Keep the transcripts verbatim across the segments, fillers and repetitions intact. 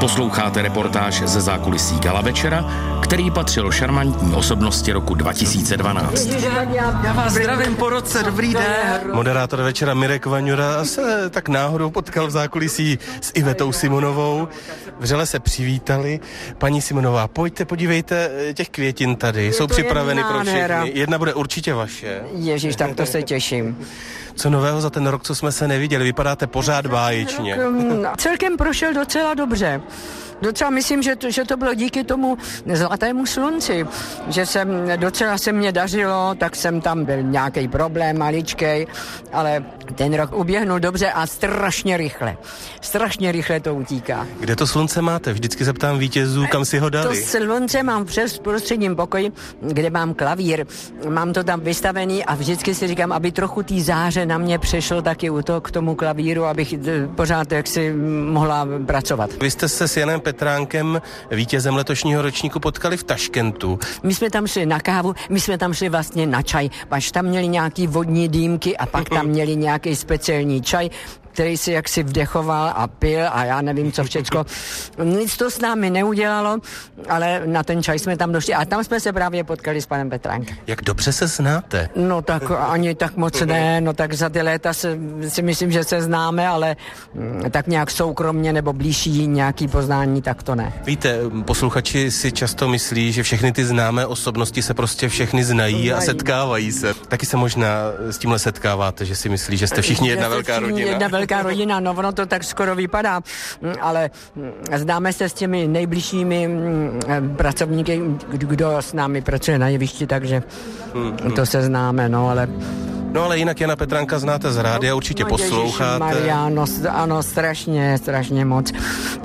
Posloucháte reportáž ze zákulisí gala večera, který patřil šarmantní osobnosti roku dva tisíce dvanáct. Já vás zdravím po roce, dobrý den. Moderátor večera Mirek Vaňura se tak náhodou potkal v zákulisí s Ivetou Simonovou. Vřele se přivítali. Paní Simonová, pojďte, podívejte, těch květin tady. Jsou připraveny pro všechny. Jedna bude určitě vaše. Ježíš, tak to se těším. Co nového za ten rok, co jsme se neviděli? Vypadáte pořád báječně. Celkem prošel docela dobře. Docela myslím, že to, že to bylo díky tomu zlatému slunci, že jsem, docela se mě dařilo, tak jsem tam byl nějaký problém maličkej, ale ten rok uběhnul dobře a strašně rychle. Strašně rychle to utíká. Kde to slunce máte? Vždycky se ptám vítězů, kam si ho dali. To slunce mám v prostředním pokoji, kde mám klavír. Mám to tam vystavený a vždycky si říkám, aby trochu tý záře na mě přešlo taky u toho k tomu klavíru, abych pořád jaksi mohla pracovat. Vy jste se s Janem Petránkem, vítězem letošního ročníku, potkali v Taškentu. My jsme tam šli na kávu, my jsme tam šli vlastně na čaj, až tam měli nějaký vodní dýmky a pak tam měli nějaký speciální čaj, který si jaksi vdechoval a pil a já nevím co všecko. Nic to s námi neudělalo, ale na ten čaj jsme tam došli a tam jsme se právě potkali s panem Petránkem. Jak dobře se znáte? No tak ani tak moc ne, no tak za ty léta se, si myslím, že se známe, ale tak nějak soukromně nebo blížší nějaký poznání, tak to ne. Víte, posluchači si často myslí, že všechny ty známé osobnosti se prostě všechny znají, znají. a setkávají se. Taky se možná s tímhle setkáváte, že si myslí, že jste všichni jedna velká rodina. Jedna velká rodina, no ono to tak skoro vypadá, ale známe se s těmi nejbližšími pracovníky, kdo s námi pracuje na jevišti, takže hmm. to se známe, no ale... No ale jinak Jana Petránka znáte z rádia, určitě no, posloucháte. Maria, no, ano, strašně, strašně moc.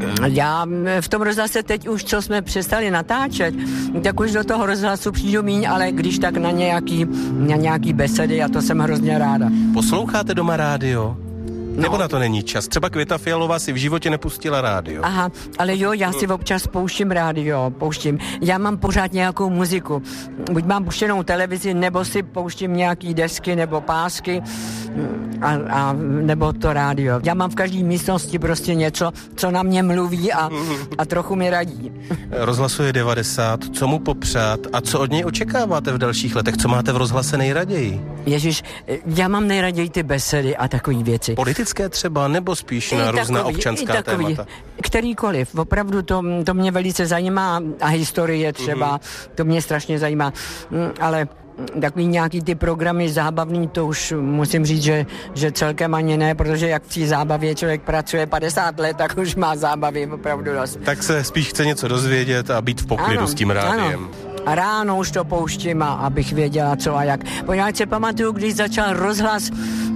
Já v tom rozhlase teď už, co jsme přestali natáčet, tak už do toho rozhlasu přijdu míň, ale když tak na nějaký, na nějaký besedy a to jsem hrozně ráda. Posloucháte doma rádio? No. Nebo na to není čas? Třeba Květa Fialová si v životě nepustila rádio. Aha, ale jo, já si občas pouštím rádio, pouštím. Já mám pořád nějakou muziku. Buď mám puštěnou televizi, nebo si pouštím nějaký desky nebo pásky, a, a, nebo to rádio. Já mám v každé místnosti prostě něco, co na mě mluví a, a trochu mi radí. Rozhlasu je devadesát, co mu popřát a co od něj očekáváte v dalších letech? Co máte v rozhlase nejraději? Ježiš, já mám nejraději ty besedy a takové věci. Politické třeba, nebo spíš na I různá takový, občanská takový, témata? Kterýkoliv. Opravdu to, to mě velice zajímá a historie třeba, mm-hmm. to mě strašně zajímá. Ale takový nějaký ty programy zábavný, to už musím říct, že, že celkem ani ne, protože jak v té zábavě člověk pracuje padesát let, tak už má zábavy opravdu dost. Tak se spíš chce něco dozvědět a být v poklidu ano, s tím rádiem. Ano. A ráno už to pouštím, a abych věděla co a jak. Poněvadž se pamatuju, když začal rozhlas,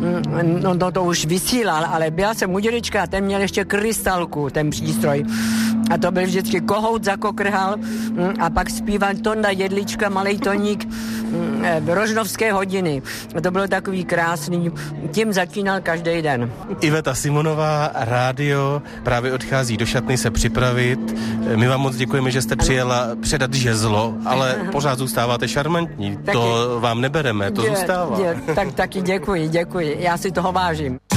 no, no to už vysílal, ale byla jsem u dědečka a ten měl ještě krystalku, ten přístroj. A to byl vždycky kohout zakokrhal a pak zpíval Tonda Jedlička, malej Toník, Rožnovské hodiny. A to bylo takový krásný, tím začínal každý den. Iveta Simonová, rádio, právě odchází do šatny se připravit. My vám moc děkujeme, že jste přijela předat žezlo, ale pořád zůstáváte šarmantní. Taky, to vám nebereme, to dě, zůstává. Dě, tak taky děkuji, děkuji. Já si toho vážím.